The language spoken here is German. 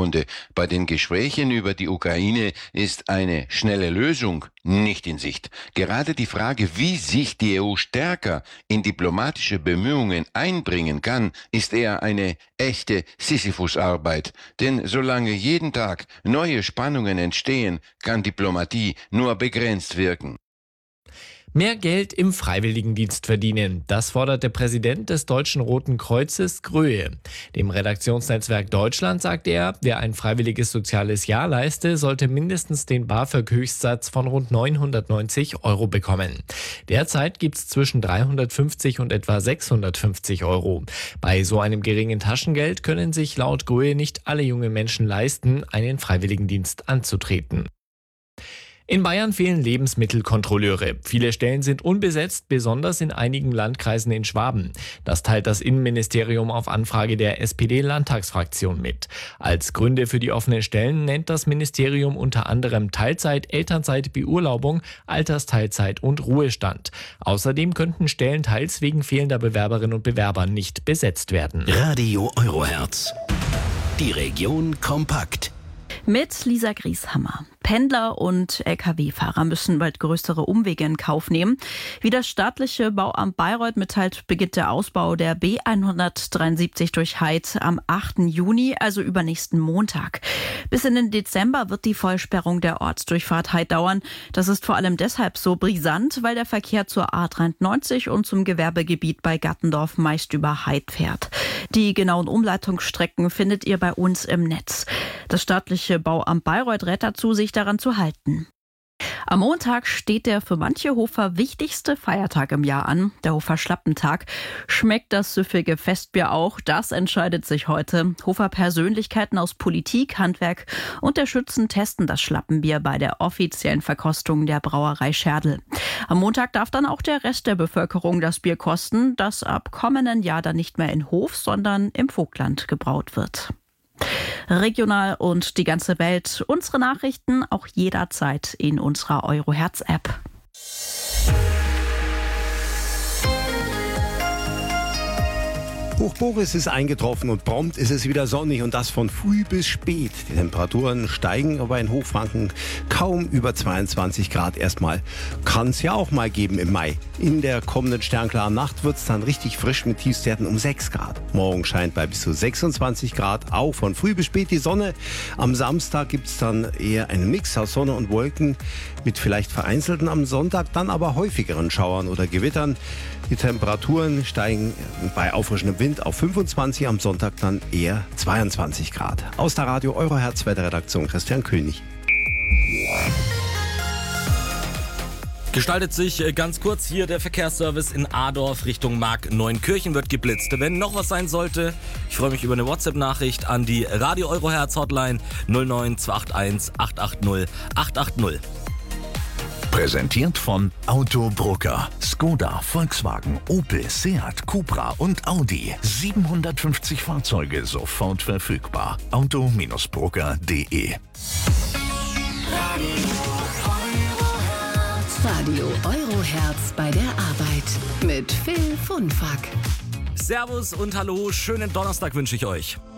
Fragerunde. Bei den Gesprächen über die Ukraine ist eine schnelle Lösung nicht in Sicht. Gerade die Frage, wie sich die EU stärker in diplomatische Bemühungen einbringen kann, ist eher eine echte Sisyphusarbeit. Denn solange jeden Tag neue Spannungen entstehen, kann Diplomatie nur begrenzt wirken. Mehr Geld im Freiwilligendienst verdienen. Das fordert der Präsident des Deutschen Roten Kreuzes, Gröhe. Dem Redaktionsnetzwerk Deutschland sagt er, wer ein freiwilliges soziales Jahr leiste, sollte mindestens den BAföG-Höchstsatz von rund 990 € bekommen. Derzeit gibt es zwischen 350 und etwa 650 €. Bei so einem geringen Taschengeld können sich laut Gröhe nicht alle junge Menschen leisten, einen Freiwilligendienst anzutreten. In Bayern fehlen Lebensmittelkontrolleure. Viele Stellen sind unbesetzt, besonders in einigen Landkreisen in Schwaben. Das teilt das Innenministerium auf Anfrage der SPD-Landtagsfraktion mit. Als Gründe für die offenen Stellen nennt das Ministerium unter anderem Teilzeit, Elternzeit, Beurlaubung, Altersteilzeit und Ruhestand. Außerdem könnten Stellen teils wegen fehlender Bewerberinnen und Bewerber nicht besetzt werden. Radio Eurohertz. Die Region kompakt. Mit Lisa Grieshammer. Pendler und Lkw-Fahrer müssen bald größere Umwege in Kauf nehmen. Wie das staatliche Bauamt Bayreuth mitteilt, beginnt der Ausbau der B173 durch Heid am 8. Juni, also übernächsten Montag. Bis in den Dezember wird die Vollsperrung der Ortsdurchfahrt Heid dauern. Das ist vor allem deshalb so brisant, weil der Verkehr zur A93 und zum Gewerbegebiet bei Gattendorf meist über Heid fährt. Die genauen Umleitungsstrecken findet ihr bei uns im Netz. Das staatliche Bauamt Bayreuth rät dazu, sich daran zu halten. Am Montag steht der für manche Hofer wichtigste Feiertag im Jahr an, der Hofer Schlappentag. Schmeckt das süffige Festbier auch? Das entscheidet sich heute. Hofer Persönlichkeiten aus Politik, Handwerk und der Schützen testen das Schlappenbier bei der offiziellen Verkostung der Brauerei Scherdl. Am Montag darf dann auch der Rest der Bevölkerung das Bier kosten, das ab kommenden Jahr dann nicht mehr in Hof, sondern im Vogtland gebraut wird. Regional und die ganze Welt. Unsere Nachrichten auch jederzeit in unserer Eurohertz-App. Hoch Boris ist eingetroffen und prompt ist es wieder sonnig und das von früh bis spät. Die Temperaturen steigen aber in Hochfranken kaum über 22 Grad erstmal. Kann es ja auch mal geben im Mai. In der kommenden sternklaren Nacht wird es dann richtig frisch mit Tiefstwerten um 6 Grad. Morgen scheint bei bis zu 26 Grad auch von früh bis spät die Sonne. Am Samstag gibt es dann eher einen Mix aus Sonne und Wolken mit vielleicht vereinzelten, am Sonntag dann aber häufigeren Schauern oder Gewittern. Die Temperaturen steigen bei auffrischendem Wind auf 25, am Sonntag dann eher 22 Grad. Aus der Radio Eurohertz Wetterredaktion Christian König. Gestaltet sich ganz kurz hier der Verkehrsservice in Adorf Richtung Mark Neunkirchen wird geblitzt. Wenn noch was sein sollte, ich freue mich über eine WhatsApp-Nachricht an die Radio Eurohertz Hotline 09 281 880 880. Präsentiert von Auto Brucker. Skoda, Volkswagen, Opel, Seat, Cupra und Audi. 750 Fahrzeuge sofort verfügbar. Auto-Brucker.de. Radio Eurohertz bei der Arbeit mit Phil Funfack. Servus und hallo, schönen Donnerstag wünsche ich euch.